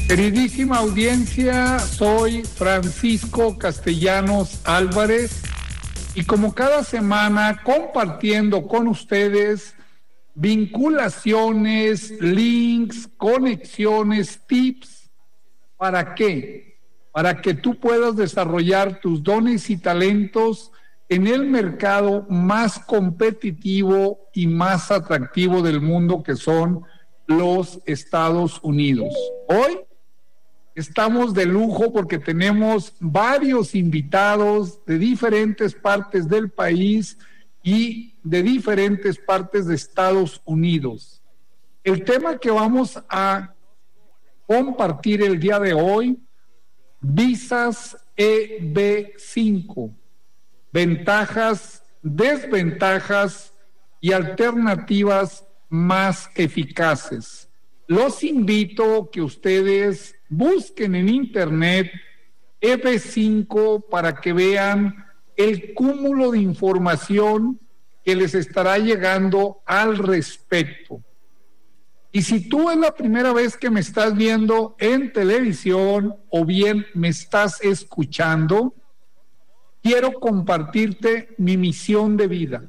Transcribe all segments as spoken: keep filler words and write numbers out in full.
Queridísima audiencia, soy Francisco Castellanos Álvarez y como cada semana compartiendo con ustedes vinculaciones, links, conexiones, tips. ¿Para qué? Para que tú puedas desarrollar tus dones y talentos en el mercado más competitivo y más atractivo del mundo, que son los Estados Unidos. Hoy estamos de lujo porque tenemos varios invitados de diferentes partes del país y de diferentes partes de Estados Unidos. El tema que vamos a compartir el día de hoy, visas E B cinco, ventajas, desventajas y alternativas más eficaces. Los invito a que ustedes busquen en internet E B cinco para que vean el cúmulo de información que les estará llegando al respecto. Y si tú es la primera vez que me estás viendo en televisión o bien me estás escuchando, quiero compartirte mi misión de vida.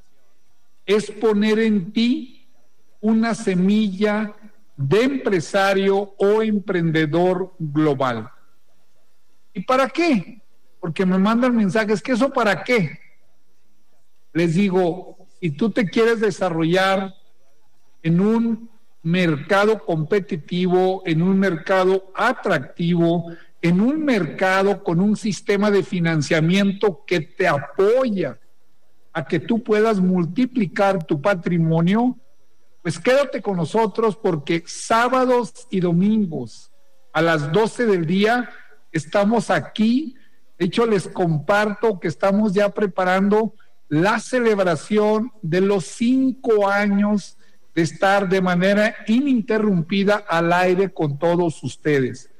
Es poner en ti una semilla de empresario o emprendedor global. ¿Y para qué? Porque me mandan mensajes, ¿que eso para qué? Les digo, si tú te quieres desarrollar en un mercado competitivo, en un mercado atractivo, en un mercado con un sistema de financiamiento que te apoya a que tú puedas multiplicar tu patrimonio, pues quédate con nosotros porque sábados y domingos a las doce del día estamos aquí. De hecho, les comparto que estamos ya preparando la celebración de los cinco años de estar de manera ininterrumpida al aire con todos ustedes.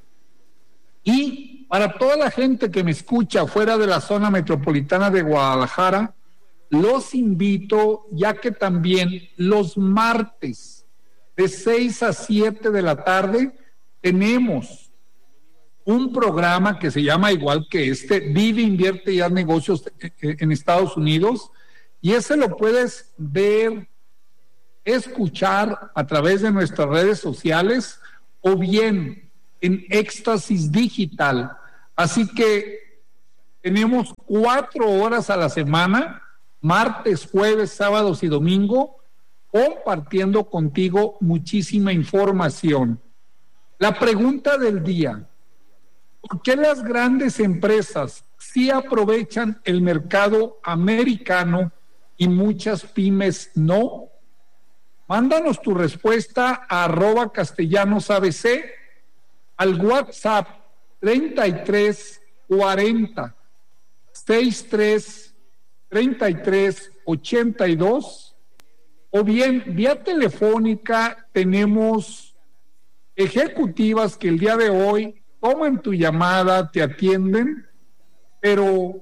Y para toda la gente que me escucha fuera de la zona metropolitana de Guadalajara, los invito, ya que también los martes de seis a siete de la tarde tenemos un programa que se llama igual que este, Vive, Invierte y Haz Negocios en Estados Unidos, y ese lo puedes ver, escuchar a través de nuestras redes sociales o bien en Éxtasis Digital. Así que tenemos cuatro horas a la semana, martes, jueves, sábados y domingo, compartiendo contigo muchísima información. La pregunta del día: ¿por qué las grandes empresas sí aprovechan el mercado americano y muchas pymes no? Mándanos tu respuesta a arroba castellanosabc al WhatsApp treinta y tres cuarenta sesenta y tres treinta y tres ochenta y dos, o bien vía telefónica. Tenemos ejecutivas que el día de hoy toman tu llamada, te atienden, pero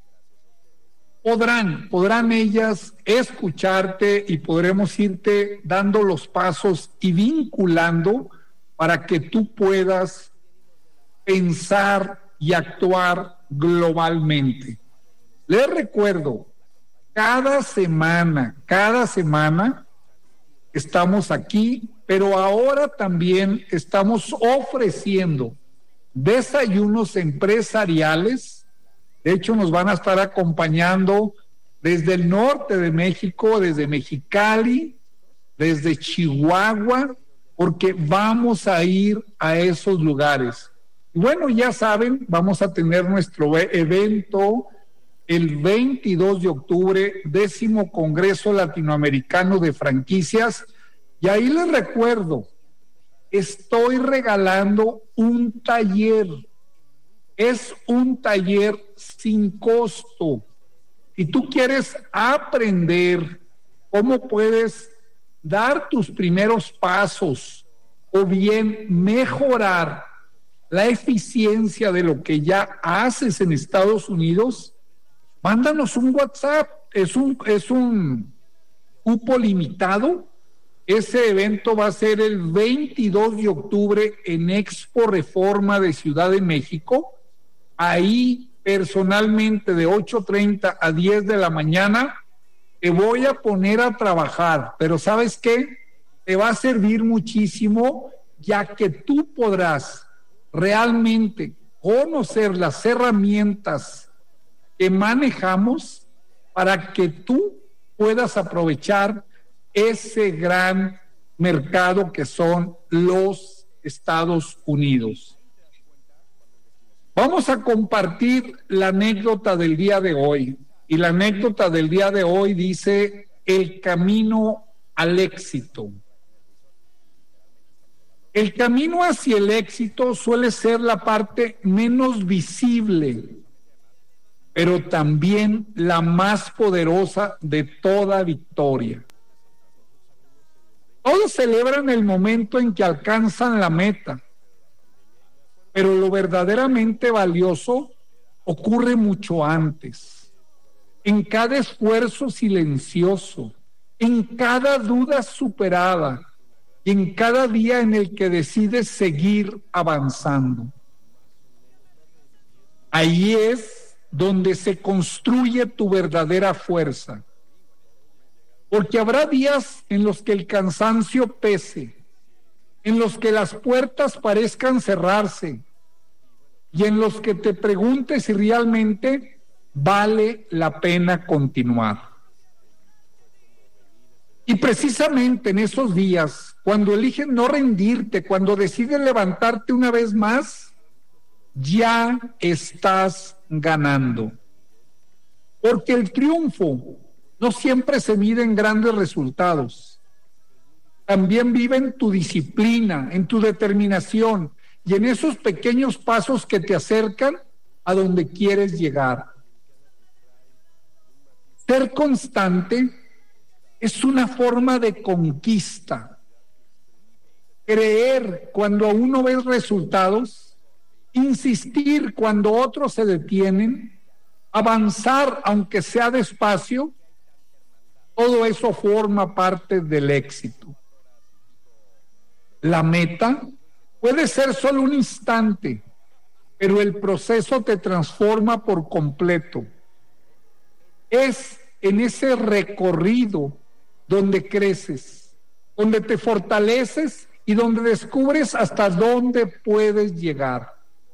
podrán, podrán ellas escucharte y podremos irte dando los pasos y vinculando para que tú puedas pensar y actuar globalmente. Les recuerdo, cada semana, cada semana estamos aquí, pero ahora también estamos ofreciendo desayunos empresariales. De hecho, nos van a estar acompañando desde el norte de México, desde Mexicali, desde Chihuahua, porque vamos a ir a esos lugares. Y bueno, ya saben, vamos a tener nuestro evento el veintidós de octubre, décimo Congreso Latinoamericano de Franquicias, y ahí les recuerdo, estoy regalando un taller. Es un taller sin costo. Si tú quieres aprender cómo puedes dar tus primeros pasos o bien mejorar la eficiencia de lo que ya haces en Estados Unidos, mándanos un WhatsApp. Es un, es un cupo limitado Ese evento va a ser el veintidós de octubre en Expo Reforma de Ciudad de México. Ahí personalmente de ocho treinta a diez de la mañana te voy a poner a trabajar, pero ¿sabes qué? Te va a servir muchísimo, ya que tú podrás realmente conocer las herramientas que manejamos para que tú puedas aprovechar ese gran mercado que son los Estados Unidos. Vamos a compartir la anécdota del día de hoy. Y la anécdota del día de hoy dice: el camino al éxito. El camino hacia el éxito suele ser la parte menos visible, pero también la más poderosa de toda victoria. Todos celebran el momento en que alcanzan la meta, pero lo verdaderamente valioso ocurre mucho antes, en cada esfuerzo silencioso, en cada duda superada y en cada día en el que decides seguir avanzando. Ahí es donde se construye tu verdadera fuerza, porque habrá días en los que el cansancio pese, en los que las puertas parezcan cerrarse y en los que te preguntes si realmente vale la pena continuar. Y precisamente en esos días, cuando eliges no rendirte, cuando decides levantarte una vez más, ya estás ganando. Porque el triunfo no siempre se mide en grandes resultados. También vive en tu disciplina, en tu determinación y en esos pequeños pasos que te acercan a donde quieres llegar. Ser constante es una forma de conquista. Creer cuando aún no ves resultados, insistir cuando otros se detienen, avanzar aunque sea despacio, todo eso forma parte del éxito. La meta puede ser solo un instante, pero el proceso te transforma por completo. Es en ese recorrido donde creces, donde te fortaleces y donde descubres hasta dónde puedes llegar.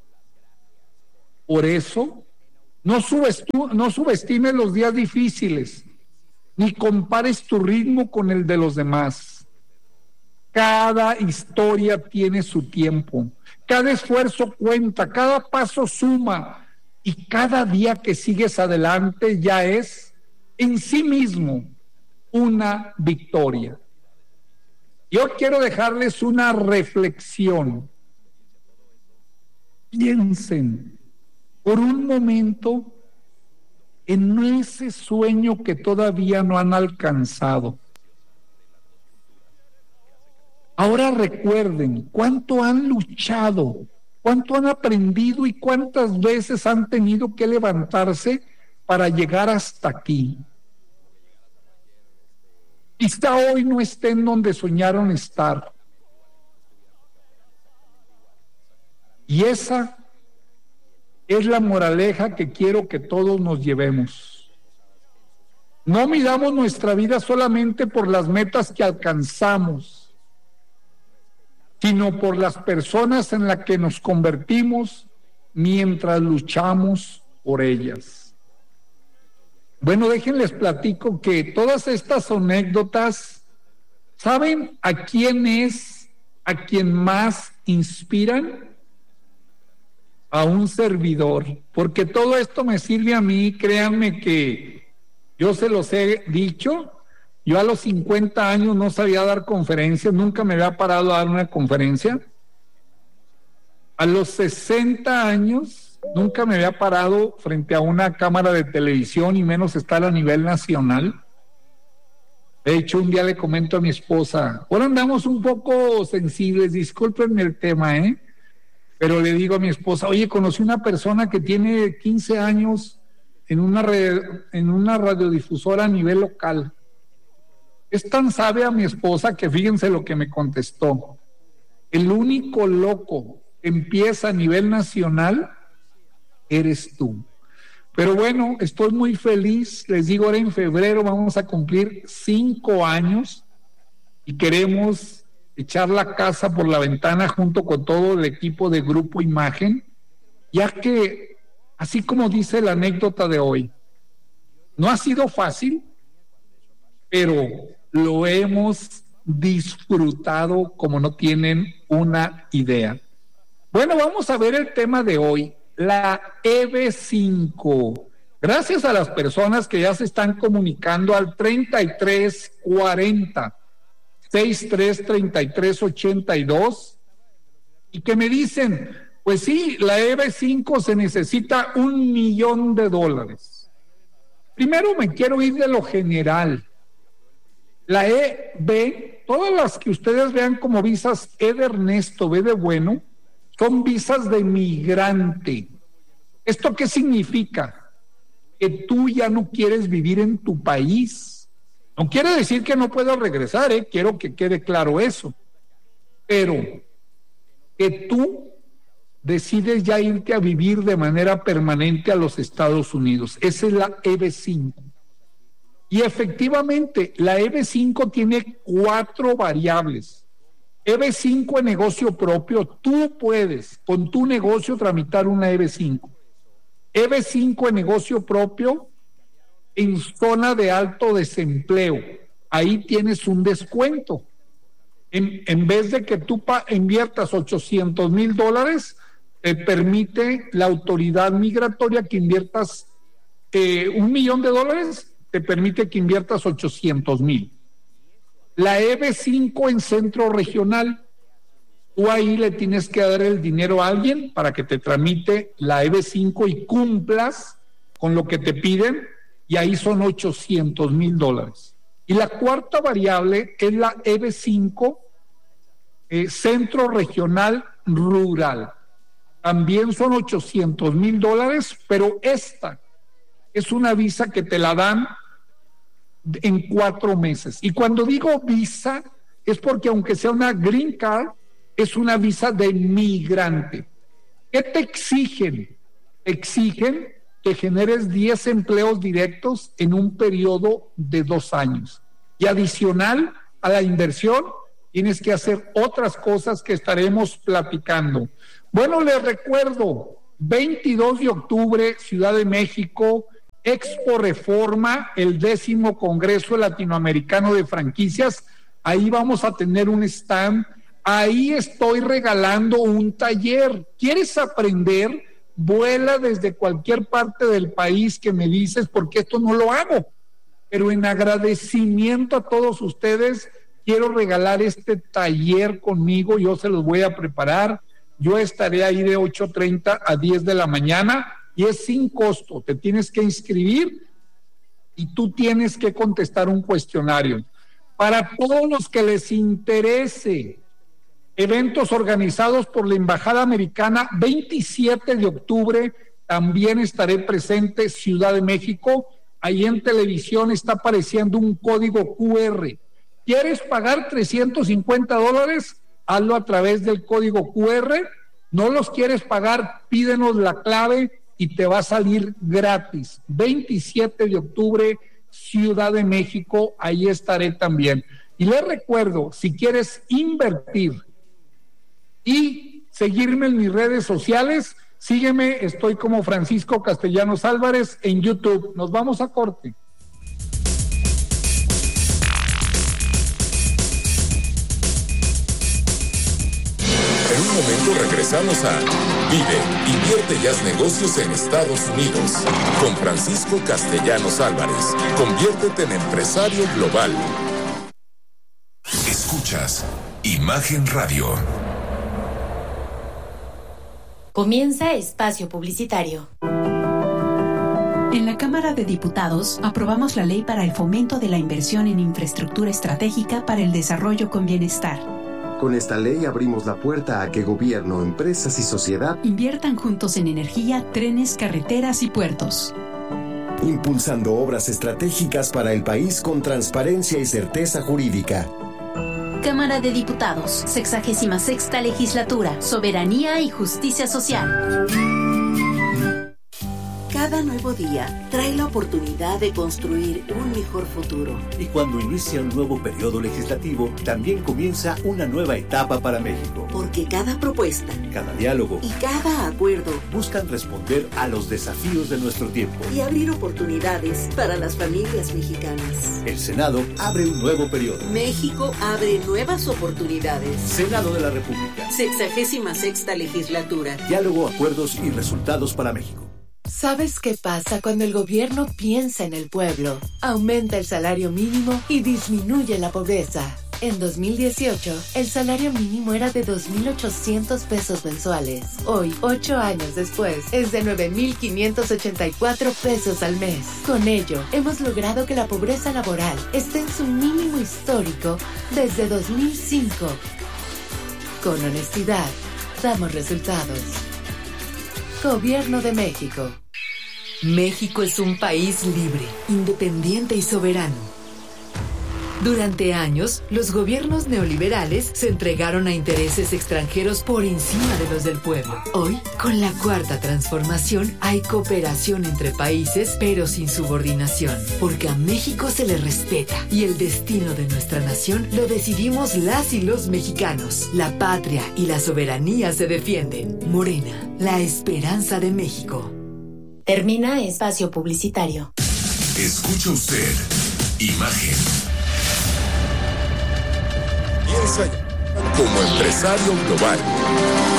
Por eso, no subestimes, no subestimes los días difíciles, ni compares tu ritmo con el de los demás. Cada historia tiene su tiempo, cada esfuerzo cuenta, cada paso suma, y cada día que sigues adelante ya es en sí mismo una victoria. Yo quiero dejarles una reflexión. Piensen por un momento en ese sueño que todavía no han alcanzado. Ahora recuerden cuánto han luchado, cuánto han aprendido y cuántas veces han tenido que levantarse para llegar hasta aquí. Quizá hoy no estén donde soñaron estar. Y esa es la moraleja que quiero que todos nos llevemos. No midamos nuestra vida solamente por las metas que alcanzamos, sino por las personas en las que nos convertimos mientras luchamos por ellas. Bueno, déjenles platico que todas estas anécdotas, ¿saben a quién es, a quien más inspiran? A un servidor, porque todo esto me sirve a mí. Créanme que yo se los he dicho. Yo a los cincuenta años no sabía dar conferencias, nunca me había parado a dar una conferencia. A los sesenta años nunca me había parado frente a una cámara de televisión y menos estar a nivel nacional. De hecho, un día le comento a mi esposa, ahora andamos un poco sensibles, discúlpenme el tema, ¿eh? Pero le digo a mi esposa, oye, conocí una persona que tiene quince años en una, red, en una radiodifusora a nivel local. Es tan sabia mi esposa que fíjense lo que me contestó. El único loco que empieza a nivel nacional eres tú. Pero bueno, estoy muy feliz. Les digo, ahora en febrero vamos a cumplir cinco años y queremos echar la casa por la ventana junto con todo el equipo de Grupo Imagen, ya que, así como dice la anécdota de hoy, no ha sido fácil, pero lo hemos disfrutado como no tienen una idea. Bueno, vamos a ver el tema de hoy, la E B cinco. Gracias a las personas que ya se están comunicando al treinta y tres cuarenta, sesenta y tres, treinta y tres ochenta y dos y que me dicen, pues sí, la E B cinco se necesita un millón de dólares. Primero me quiero ir de lo general. La E B, todas las que ustedes vean como visas E de Ernesto, B de bueno, son visas de migrante. ¿Esto qué significa? Que tú ya no quieres vivir en tu país. No quiere decir que no puedas regresar, ¿eh? Quiero que quede claro eso. Pero que tú decides ya irte a vivir de manera permanente a los Estados Unidos. Esa es la E B cinco. Y efectivamente, la E B cinco tiene cuatro variables. E B cinco en negocio propio, tú puedes con tu negocio tramitar una E B cinco. E B cinco en negocio propio en zona de alto desempleo. Ahí tienes un descuento. En, en vez de que tú pa, inviertas ochocientos mil dólares, te permite la autoridad migratoria que inviertas eh, un millón de dólares, te permite que inviertas ochocientos mil. La E B cinco en centro regional, tú ahí le tienes que dar el dinero a alguien para que te tramite la E B cinco y cumplas con lo que te piden, y ahí son ochocientos mil dólares. Y la cuarta variable es la E B cinco eh, centro regional rural. También son ochocientos mil dólares, pero esta es una visa que te la dan en cuatro meses. Y cuando digo visa, es porque aunque sea una green card, es una visa de migrante. ¿Qué te exigen? Exigen que generes diez empleos directos en un periodo de dos años. Y adicional a la inversión, tienes que hacer otras cosas que estaremos platicando. Bueno, les recuerdo, veintidós de octubre, Ciudad de México, Expo Reforma, el décimo Congreso Latinoamericano de Franquicias. Ahí vamos a tener un stand. Ahí estoy regalando un taller. ¿Quieres aprender? Vuela desde cualquier parte del país que me dices, porque esto no lo hago. Pero en agradecimiento a todos ustedes, quiero regalar este taller conmigo. Yo se los voy a preparar. Yo estaré ahí de ocho treinta a diez de la mañana y es sin costo. Te tienes que inscribir y tú tienes que contestar un cuestionario. Para todos los que les interese, eventos organizados por la Embajada Americana, veintisiete de octubre, también estaré presente, Ciudad de México. Ahí en televisión está apareciendo un código Q R. ¿Quieres pagar trescientos cincuenta dólares? Hazlo a través del código Q R. No los quieres pagar, pídenos la clave y te va a salir gratis. veintisiete de octubre, Ciudad de México, ahí estaré también. Y les recuerdo, si quieres invertir y seguirme en mis redes sociales, sígueme, estoy como Francisco Castellanos Álvarez en YouTube. Nos vamos a corte. En un momento regresamos a Vive, invierte y haz negocios en Estados Unidos con Francisco Castellanos Álvarez. Conviértete en empresario global. Escuchas Imagen Radio. Comienza espacio publicitario. En la Cámara de Diputados aprobamos la ley para el fomento de la inversión en infraestructura estratégica para el desarrollo con bienestar. Con esta ley abrimos la puerta a que gobierno, empresas y sociedad inviertan juntos en energía, trenes, carreteras y puertos. impulsando obras estratégicas para el país con transparencia y certeza jurídica. Cámara de Diputados, sexagésima sexta legislatura, soberanía y justicia social. Cada nuevo día trae la oportunidad de construir un mejor futuro. Y cuando inicia un nuevo periodo legislativo, también comienza una nueva etapa para México. Porque cada propuesta, cada diálogo y cada acuerdo buscan responder a los desafíos de nuestro tiempo y abrir oportunidades para las familias mexicanas. El Senado abre un nuevo periodo. México abre nuevas oportunidades. Senado de la República. Sexagésima sexta legislatura. Diálogo, acuerdos y resultados para México. ¿Sabes qué pasa cuando el gobierno piensa en el pueblo? Aumenta el salario mínimo y disminuye la pobreza. En dos mil dieciocho, el salario mínimo era de dos mil ochocientos pesos mensuales. Hoy, ocho años después, es de nueve mil quinientos ochenta y cuatro pesos al mes. Con ello, hemos logrado que la pobreza laboral esté en su mínimo histórico desde dos mil cinco. Con honestidad, damos resultados. Gobierno de México. México es un país libre, independiente y soberano. Durante años, los gobiernos neoliberales se entregaron a intereses extranjeros por encima de los del pueblo. Hoy, con la cuarta transformación, hay cooperación entre países, pero sin subordinación, porque a México se le respeta y el destino de nuestra nación lo decidimos las y los mexicanos. La patria y la soberanía se defienden. Morena, la esperanza de México. Termina espacio publicitario. Escucha usted Imagen. Piensa como empresario global.